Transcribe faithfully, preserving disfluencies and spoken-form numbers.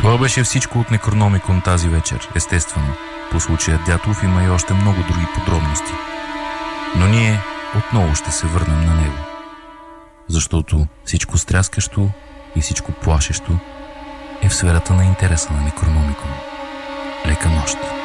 Това беше всичко от Некрономикон тази вечер, естествено. По случая Дятов има и още много други подробности. Но ние отново ще се върнем на него. Защото всичко стряскащо и всичко плашещо е в сферата на интереса на Некрономикон. Лека нощ!